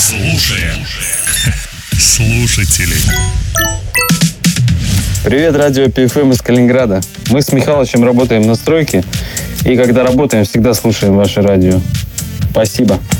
Слушаем слушателей. Привет, радио PFM из Калининграда. Мы с Михалычем работаем на стройке. И когда работаем, всегда слушаем ваше радио. Спасибо.